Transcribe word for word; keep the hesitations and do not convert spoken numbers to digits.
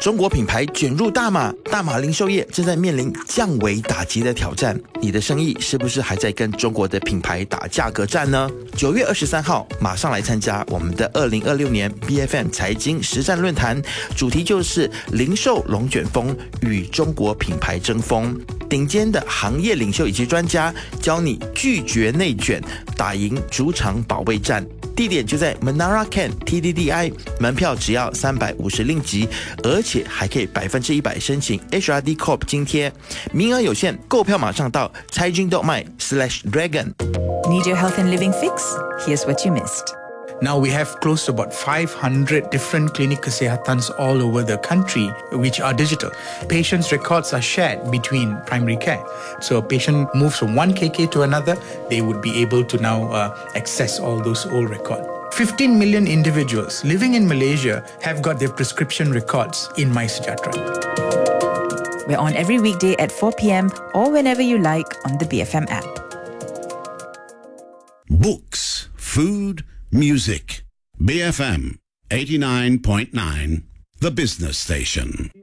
中国品牌卷入大马，大马零售业正在面临降维打击的挑战。你的生意是不是还在跟中国的品牌打价格战呢？九月二十三号，马上来参加我们的二零二六年 B F M 财经实战论坛，主题就是零售龙卷风与中国品牌争锋。顶尖的行业领袖以及专家教你拒绝内卷，打赢主场保卫战。地点就在 Menara Ken T D D I， 门票只要三百五十令吉，而且还可以百分之一百申请 H R D Corp 津贴，名额有限，购票马上到 cai jin dot my slash dragon。 Need your health and living fix? Here's what you missed. Now we have close to about five hundred different clinic kesehatans all over the country, which are digital. Patients' records are shared between primary care. So a patient moves from one K K to another, they would be able to now uh, access all those old records. fifteen million individuals living in Malaysia have got their prescription records in MySejahtera. We're on every weekday at four p.m. or whenever you like on the B F M app. Books, food, music. B F M eighty-nine point nine, the business station.